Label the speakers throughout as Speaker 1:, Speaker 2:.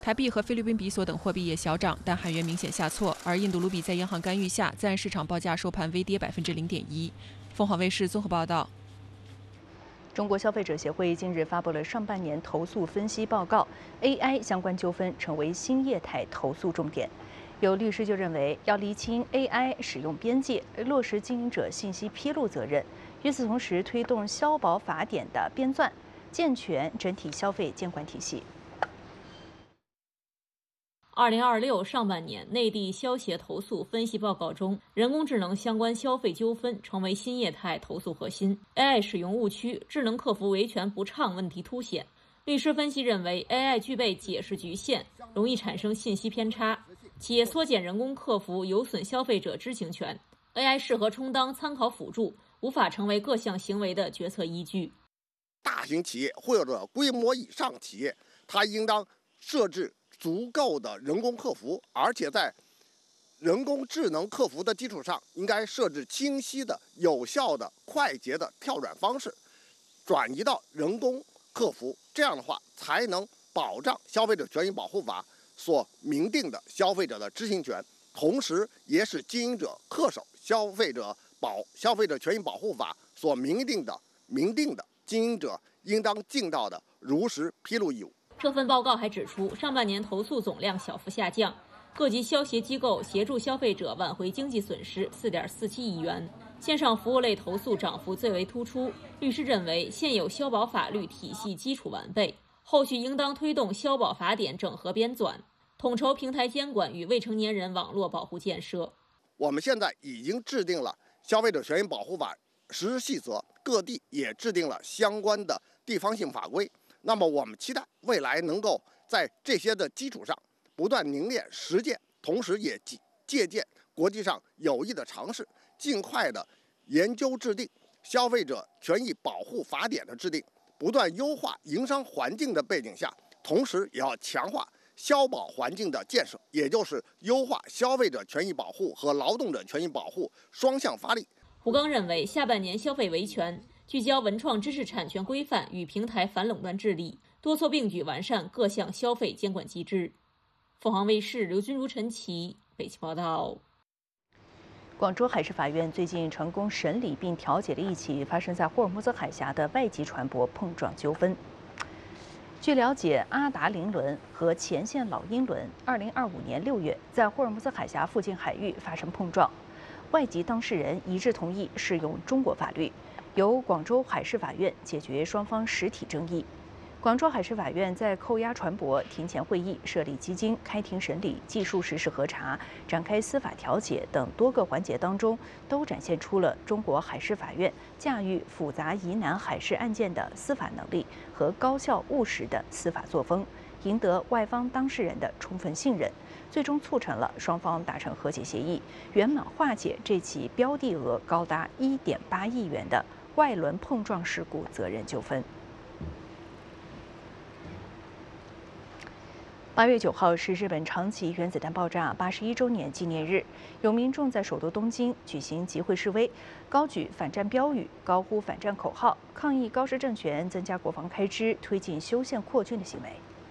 Speaker 1: 台币和菲律宾比索等货币也小涨，但韩元明显下挫。而印度卢比在央行干预下，在岸市场报价收盘微跌0.1%。凤凰卫视综合报道。
Speaker 2: 中国消费者协会近日发布了上半年投诉分析报告 ，AI 相关纠纷成为新业态投诉重点。有律师就认为，要厘清 AI 使用边界，落实经营者信息披露责任。与此同时，推动消保法典的编纂，健全整体消费监管体系。
Speaker 3: 2026上半年内地消协投诉分析报告中，人工智能相关消费纠纷成为新业态投诉核心。AI 使用误区、智能客服维权不畅问题凸显。律师分析认为 ，AI 具备解释局限，容易产生信息偏差，企业缩减人工客服有损消费者知情权。AI 适合充当参考辅助，无法成为各项行为的决策依据。
Speaker 4: 大型企业或者规模以上企业，它应当设置足够的人工客服，而且在人工智能客服的基础上，应该设置清晰的、有效的、快捷的跳转方式，转移到人工客服。这样的话，才能保障消费者权益保护法所明定的消费者的知情权，同时也使经营者恪守消费者权益保护法所明定的经营者应当尽到的如实披露义务。
Speaker 3: 这份报告还指出，上半年投诉总量小幅下降，各级消协机构协助消费者挽回经济损失4.47亿元。线上服务类投诉涨幅最为突出。律师认为，现有消保法律体系基础完备，后续应当推动消保法典整合编纂，统筹平台监管与未成年人网络保护建设。
Speaker 4: 我们现在已经制定了消费者权益保护法实施细则，各地也制定了相关的地方性法规。那么我们期待未来能够在这些的基础上不断凝练实践，同时也借鉴国际上有益的尝试，尽快的研究制定消费者权益保护法典的制定，不断优化营商环境的背景下，同时也要强化消保环境的建设，也就是优化消费者权益保护和劳动者权益保护双向发力。
Speaker 3: 胡刚认为，下半年消费维权聚焦文创知识产权规范与平台反垄断治理，多措并举完善各项消费监管机制。凤凰卫视刘君如、陈琦北京报道。
Speaker 2: 广州海事法院最近成功审理并调解了一起发生在霍尔木兹海峡的外籍船舶碰撞纠纷。据了解，阿达林轮和前线老鹰轮2025年6月在霍尔木兹海峡附近海域发生碰撞，外籍当事人一致同意适用中国法律，由广州海事法院解决双方实体争议。广州海事法院在扣押船舶、庭前会议、设立基金、开庭审理、技术实施核查、展开司法调解等多个环节当中，都展现出了中国海事法院驾驭复杂疑难海事案件的司法能力和高效务实的司法作风，赢得外方当事人的充分信任，最终促成了双方达成和解协议，圆满化解这起标的额高达1.8亿元的外轮碰撞事故责任纠纷。8月9号是日本长崎原子弹爆炸81周年纪念日，有民众在首都东京举行集会示威，高举反战标语，高呼反战口号，抗议高市政权增加国防开支、推进修宪扩军的行为。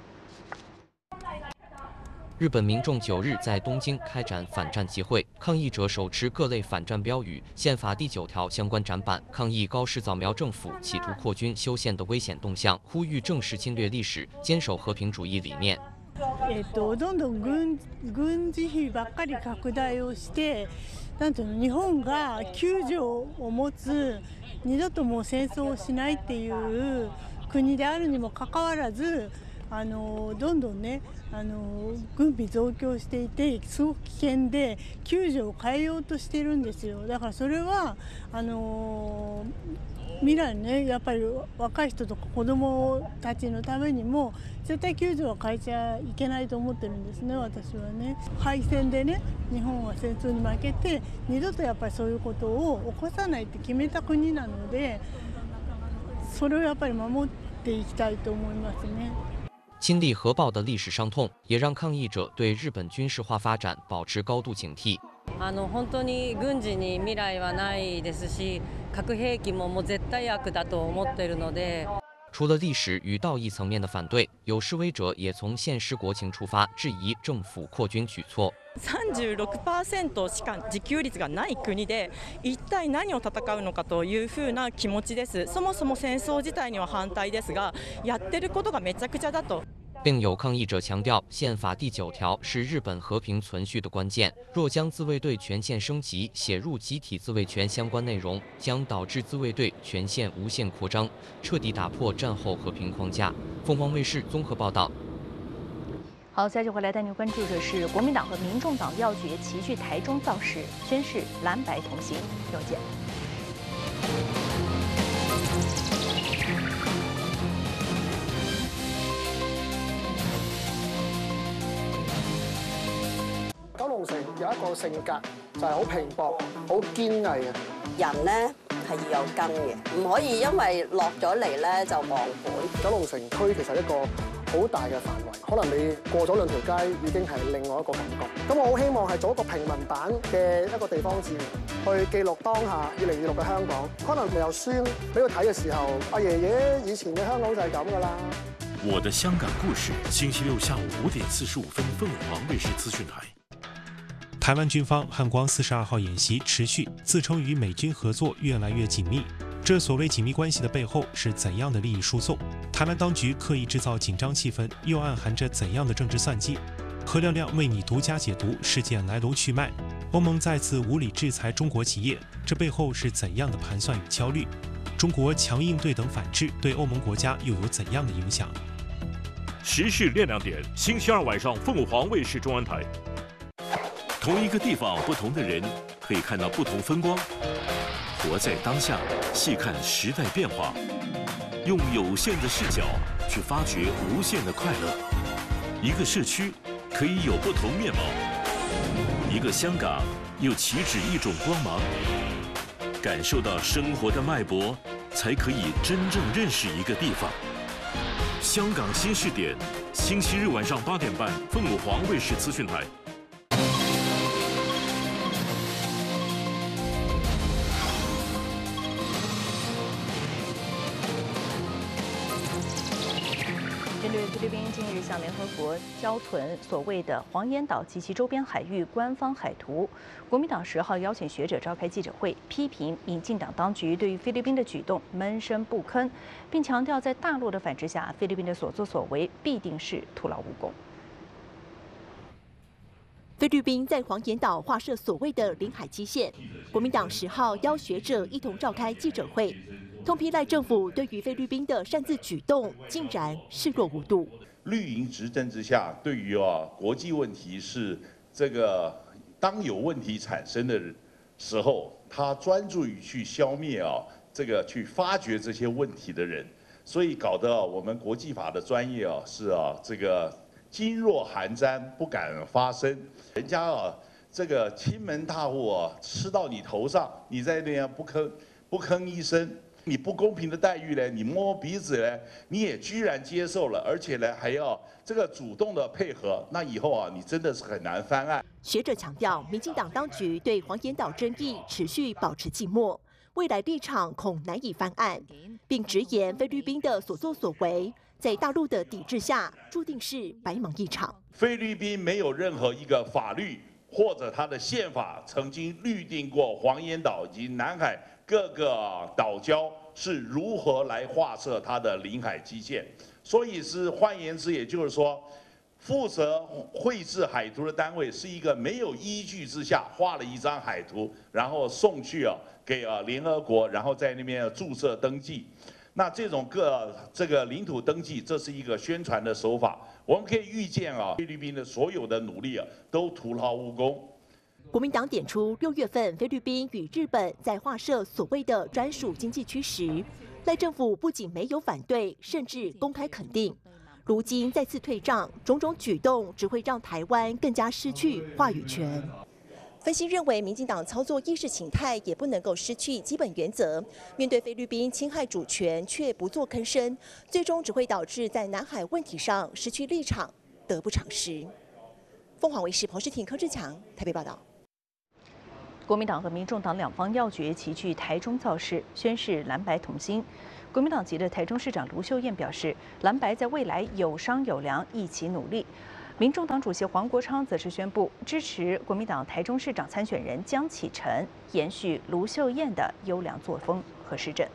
Speaker 5: 日本民众9日在东京开展反战集会，抗议者手持各类反战标语、宪法第9条相关展板，抗议高市早苗政府企图扩军修宪的危险动向，呼吁正视侵略历史，坚守和平主義理念。
Speaker 6: どんどん軍事費ばっかり拡大をして、なんていうの、日本が9条を持つ二度ともう戦争をしないっていう国であるにもかかわらず、どんどんね軍備増強していてすごく危険で9条を変えようとしているんですよ。だからそれは未来ね、やっぱり若い人とか子どもたちのためにも絶対9条は変えちゃいけないと思ってるんですね、私はね。敗戦でね、日本は戦争に負けて二度とやっぱりそういうことを起こさないって決めた国なので、それをやっぱり守っていきたいと思いますね。
Speaker 5: 亲历核爆的历史伤痛，也让抗议者对日本军事化发展保持高度警惕。
Speaker 7: 本当に軍事に未来はないですし、核兵器ももう絶対悪だと思っているので。
Speaker 5: 除了历史与道义层面的反对，有示威者也从现实国情出发，质疑政府扩军举措。
Speaker 7: 36% しか自給率がない国で、一体何を戦うのかというふうな気持ちです。そもそも戦争自体には反対ですが、やってることがめちゃくちゃだと。
Speaker 5: 并有抗议者强调，宪法第9条是日本和平存续的关键。若将自卫队权限升级写入集体自卫权相关内容，将导致自卫队权限无限扩张，彻底打破战后和平框架。凤凰卫视综合报道。
Speaker 2: 好，再接回来带您关注的是国民党和民众党要决齐聚台中造势，宣誓蓝白同行。有见。
Speaker 8: 九龍城有一個性格就係好拼搏、好堅毅嘅
Speaker 9: 人咧，係要有根嘅，唔可以因為落咗嚟咧就忘本。
Speaker 8: 九龍城區其實一個好大嘅範圍，可能你過咗2條街已經係另外一個感覺。咁我好希望係做一個平民版嘅一個地方志，去記錄當下2026嘅香港。可能未有孫俾佢睇嘅時候，阿爺爺以前嘅香港就係咁㗎啦。
Speaker 10: 我的香港故事，星期六下午5點45分，鳳凰衛視資訊台。
Speaker 11: 台湾军方汉光42號演習持續，自稱與美軍合作越來越緊密。這所謂緊密關係的背後是怎樣的利益輸送？台灣當局刻意製造緊張氣氛，又暗含着怎樣的政治算計？何亮亮為你獨家解讀事件來龍去脈。歐盟再次無理制裁中國企業，這背後是怎樣的盤算與焦慮？中國強硬對等反制對歐盟國家又有怎樣的影響？
Speaker 10: 時事練亮點，星期二晚上鳳凰衛視中文台。同一個地方，不同的人，可以看到不同風光。活在當下，細看時代變化，用有限的視角去發掘無限的快樂。一個社區可以有不同面貌，一個香港又豈止一種光芒。感受到生活的脈搏，才可以真正認識一個地方。香港新視點，星期日晚上8點半，鳳凰衛視資訊台。
Speaker 2: 针对菲律宾近日向联合国交存所谓的黄岩岛及其周边海域官方海图，国民党10号邀请学者召开记者会，批评民进党当局对于菲律宾的举动闷声不吭，并强调在大陆的反制下，菲律宾的所作所为必定是徒劳无功。
Speaker 12: 菲律宾在黄岩岛划设所谓的领海基线，国民党10号邀学者一同召开记者会。痛批赖政府对于菲律宾的擅自举动竟然视若无睹。
Speaker 13: 绿营执政之下，对于国际问题是这个当有问题产生的时候，他专注于去消灭这个去发掘这些问题的人，所以搞得我们国际法的专业是这个噤若寒蟬，不敢发声。人家这个亲门大户吃到你头上，你在那边不吭一声。你不公平的待遇呢，你摸鼻子呢，你也居然接受了，而且呢还要这个主动的配合，那以后你真的是很难翻案。
Speaker 12: 学者强调，民进党当局对黄岩岛争议持续保持静默，未来立场恐难以翻案，并直言菲律宾的所作所为，在大陆的抵制下，注定是白忙一场。
Speaker 13: 菲律宾没有任何一个法律或者它的宪法曾经律定过黄岩岛以及南海各个岛礁是如何来划设它的领海基线，所以是换言之，也就是说，负责绘制海图的单位是一个没有依据之下画了一张海图，然后送去给联合国，然后在那边注册登记。那这种这个领土登记，这是一个宣传的手法。我们可以预见菲律宾的所有的努力都徒劳无功。
Speaker 12: 国民党点出，6月份菲律宾与日本在划设所谓的专属经济区时，赖政府不仅没有反对，甚至公开肯定。如今再次退让，种种举动只会让台湾更加失去话语权。分析认为，民进党操作意识形态也不能够失去基本原则。面对菲律宾侵害主权却不做吭声，最终只会导致在南海问题上失去立场，得不偿失。凤凰卫视彭世廷、柯志强台北报道。
Speaker 2: 国民党和民众党两方要诀齐聚台中造势，宣示蓝白同心。国民党籍的台中市长卢秀燕表示，蓝白在未来有商有量，一起努力。民众党主席黄国昌则是宣布支持国民党台中市长参选人江启臣，延续卢秀燕的优良作风和施政。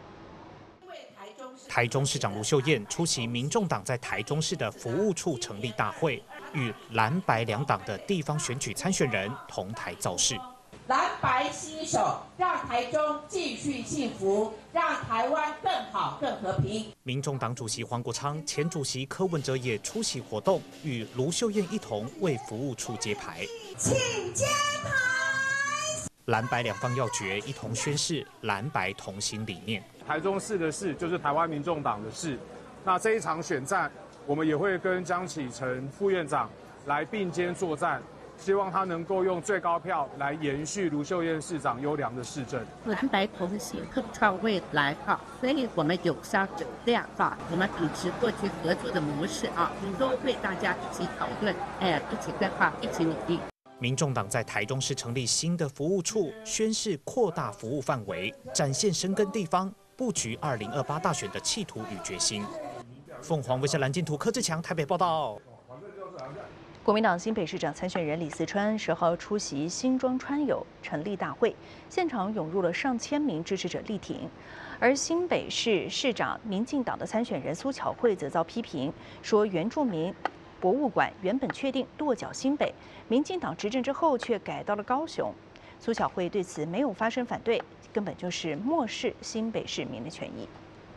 Speaker 14: 台中市长卢秀燕出席民众党在台中市的服务处成立大会，与蓝白两党的地方选举参选人同台造势。
Speaker 15: 蓝白携手，让台中继续幸福，让台湾更好、更和平。
Speaker 14: 民众党主席黄国昌、前主席柯文哲也出席活动，与卢秀燕一同为服务处揭牌。
Speaker 15: 请揭牌！
Speaker 14: 蓝白两方要诀，一同宣示蓝白同心理念。
Speaker 16: 台中市的事就是台湾民众党的事。那这一场选战，我们也会跟江启臣副院长来并肩作战。希望他能够用最高票来延续卢秀燕市长优良的市政。
Speaker 17: 蓝白同心，共创未来哈，所以我们有商有量哈，我们秉持过去合作的模式啊，都会大家一起讨论，一起规划，一起努力。
Speaker 14: 民众党在台中市成立新的服务处，宣示扩大服务范围，展现深耕地方、布局2028大选的企图与决心。凤凰卫视蓝净图柯志强台北报道。
Speaker 2: 国民党新北市长参选人李四川10号出席新庄川友成立大会，现场涌入了上千名支持者力挺。而新北市市长民进党的参选人苏巧慧则遭批评，说原住民博物馆原本确定落脚新北，民进党执政之后却改到了高雄。苏巧慧对此没有发声反对，根本就是漠视新北市民的权益。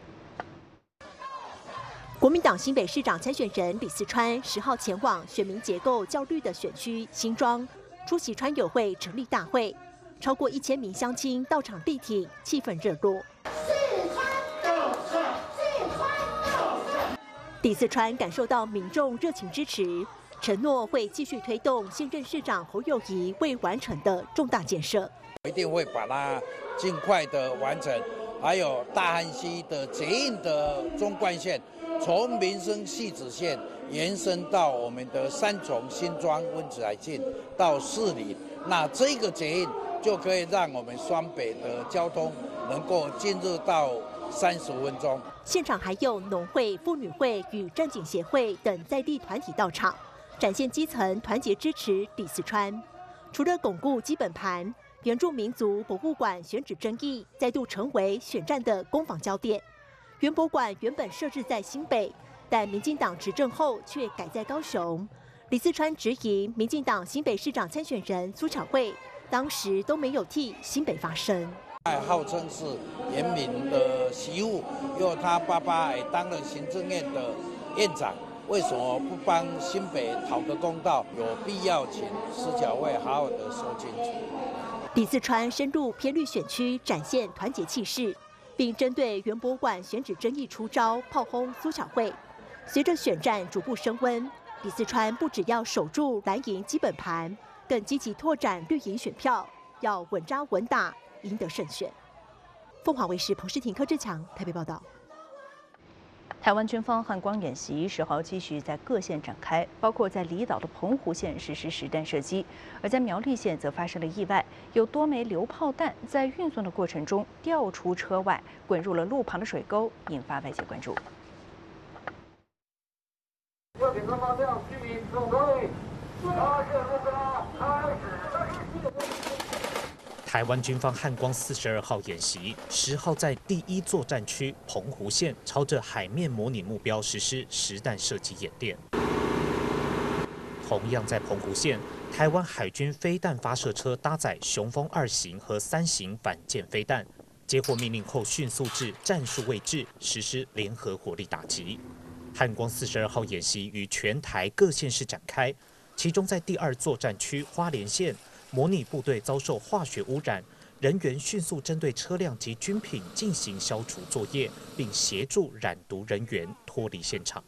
Speaker 12: 国民党新北市长参选人李四川10号前往选民结构较绿的选区新庄，出席川友会成立大会，超过1000名乡亲到场力挺，气氛热络。李四川感受到民众热情支持，承诺会继续推动现任市长侯友宜未完成的重大建设，
Speaker 18: 一定会把它尽快的完成。还有大汉溪的捷运的中冠线，从民生汐止线延伸到我们的三重、新庄、温子海线到士林，那这个捷运就可以让我们双北的交通能够进入到30分钟。
Speaker 12: 现场还有农会、妇女会与战警协会等在地团体到场，展现基层团结支持李四川。除了巩固基本盘，原住民族博物馆选址争议再度成为选战的攻防焦点。原博馆原本设置在新北，但民进党执政后却改在高雄。李四川质疑民进党新北市长参选人苏巧慧当时都没有替新北发声。
Speaker 18: 号称是原民的媳妇，因为他爸爸也当了行政院的院长，为什么不帮新北讨个公道？有必要请苏巧慧好好的说清楚。
Speaker 12: 李四川深入偏绿选区，展现团结气势，并针对原博馆选址争议出招，炮轰苏巧慧。随着选战逐步升温，李四川不只要守住蓝营基本盘，更积极拓展绿营选票，要稳扎稳打，赢得胜选。凤凰卫视彭诗婷、柯志强台北报道。
Speaker 2: 台湾军方汉光演习10号继续在各县展开，包括在离岛的澎湖县实施实弹射击，而在苗栗县则发生了意外，有多枚榴炮弹在运送的过程中掉出车外，滚入了路旁的水沟，引发外界关注。
Speaker 19: 右前方方向，居民总合理，发现目标，开始。
Speaker 14: 台湾军方汉光42号演习10号在第1作战区澎湖县，朝着海面模拟目标实施实弹射击演练。同样在澎湖县，台湾海军飞弹发射车搭载雄风2型和3型反舰飞弹，接获命令后迅速至战术位置实施联合火力打击。汉光42号演习于全台各县市展开，其中在第2作战区花莲县，模拟部队遭受化学污染，人员迅速针对车辆及军品进行消除作业，并协助染毒人员脱离现场。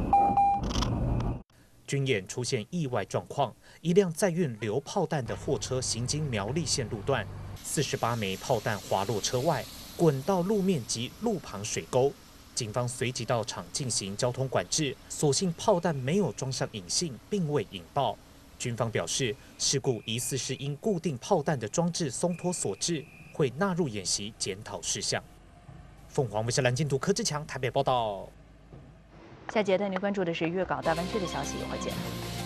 Speaker 14: 军演出现意外状况，一辆载运榴炮弹的货车行经苗栗县路段，48枚炮弹滑落车外，滚到路面及路旁水沟。警方随即到场进行交通管制，所幸炮弹没有装上引信，并未引爆。 军方表示，事故疑似是因固定炮弹的装置松脱所致，会纳入演习检讨事项。凤凰卫视蓝鲸图柯志强台北报道。
Speaker 2: 下节带您关注的是粤港大湾区的消息，一会儿见。